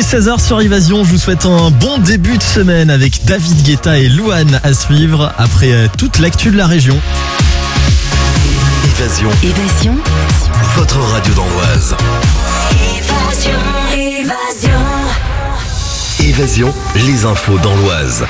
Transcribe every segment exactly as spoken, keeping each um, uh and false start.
seize heures sur Évasion. Je vous souhaite un bon début de semaine avec David Guetta et Louane à suivre après toute l'actu de la région. Évasion. Évasion. Votre radio dans l'Oise. Évasion. Évasion. Évasion, les infos dans l'Oise.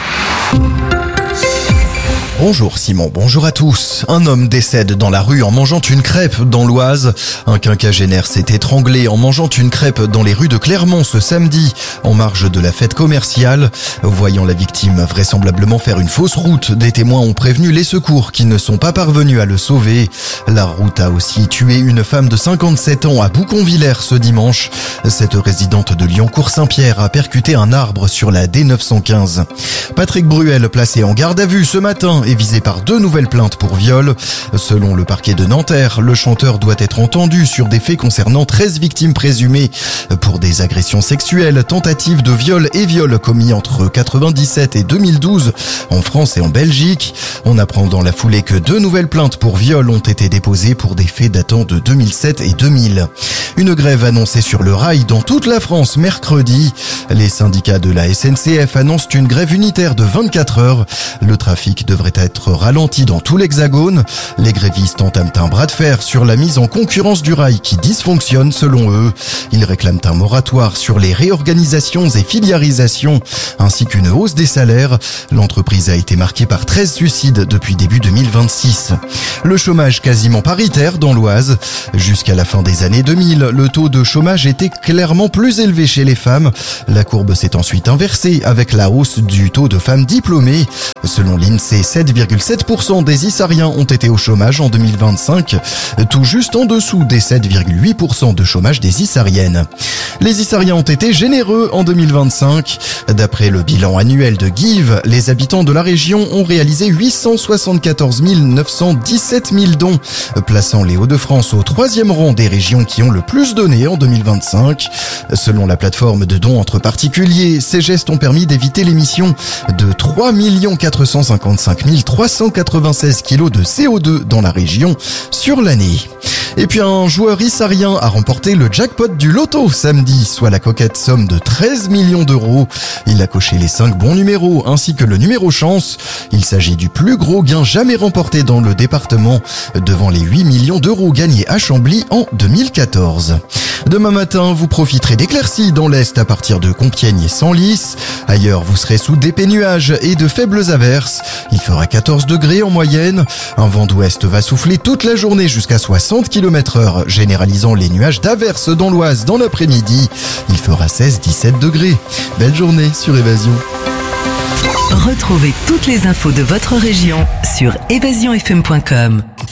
Bonjour Simon, bonjour à tous. Un homme décède dans la rue en mangeant une crêpe dans l'Oise. Un quinquagénaire s'est étranglé en mangeant une crêpe dans les rues de Clermont ce samedi, en marge de la fête commerciale. Voyant la victime vraisemblablement faire une fausse route, des témoins ont prévenu les secours qui ne sont pas parvenus à le sauver. La route a aussi tué une femme de cinquante-sept ans à Bouconvillers ce dimanche. Cette résidente de Liancourt-Saint-Pierre a percuté un arbre sur la D neuf cent quinze. Patrick Bruel, placé en garde à vue ce matin, est visé par deux nouvelles plaintes pour viol. Selon le parquet de Nanterre, le chanteur doit être entendu sur des faits concernant treize victimes présumées pour des agressions sexuelles, tentatives de viol et viol commis entre quatre-vingt-dix-sept et deux mille douze en France et en Belgique. On apprend dans la foulée que deux nouvelles plaintes pour viol ont été déposées pour des faits datant de deux mille sept et deux mille. Une grève annoncée sur le rail dans toute la France mercredi. Les syndicats de la S N C F annoncent une grève unitaire de vingt-quatre heures. Le trafic devrait être ralenti dans tout l'Hexagone. Les grévistes entament un bras de fer sur la mise en concurrence du rail qui dysfonctionne selon eux. Ils réclament un moratoire sur les réorganisations et filiarisations ainsi qu'une hausse des salaires. L'entreprise a été marquée par treize suicides depuis début deux mille vingt-six. Le chômage quasiment paritaire dans l'Oise. Jusqu'à la fin des années deux mille, le taux de chômage était clairement plus élevé chez les femmes. La courbe s'est ensuite inversée avec la hausse du taux de femmes diplômées. Selon l'INSEE, sept virgule sept pour cent des Issariens ont été au chômage en deux mille vingt-cinq, tout juste en dessous des sept virgule huit pour cent de chômage des Issariennes. Les Issariens ont été généreux en deux mille vingt-cinq. D'après le bilan annuel de Give, les habitants de la région ont réalisé huit cent soixante-quatorze mille neuf cent dix-sept mille dons, plaçant les Hauts-de-France au troisième rang des régions qui ont le plus donné en deux mille vingt-cinq. Selon la plateforme de dons entre particuliers, ces gestes ont permis d'éviter l'émission de trois millions quatre cent cinquante-cinq mille trois cent quatre-vingt-seize kilos de C O deux dans la région sur l'année. Et puis un joueur issarien a remporté le jackpot du loto samedi, soit la coquette somme de treize millions d'euros. Il a coché les cinq bons numéros ainsi que le numéro chance. Il s'agit du plus gros gain jamais remporté dans le département, devant les huit millions d'euros gagnés à Chambly en deux mille quatorze. Demain matin, vous profiterez d'éclaircies dans l'Est à partir de Compiègne et Senlis. Ailleurs, vous serez sous d'épais nuages et de faibles averses. Il fera quatorze degrés en moyenne. Un vent d'ouest va souffler toute la journée jusqu'à soixante kilomètres heure, généralisant les nuages d'averses dans l'Oise dans l'après-midi. Il fera seize à dix-sept degrés. Belle journée sur Évasion. Retrouvez toutes les infos de votre région sur évasion f m point com.